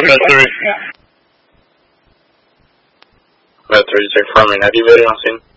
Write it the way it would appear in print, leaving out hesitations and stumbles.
Metro, you check for me, have you been on scene?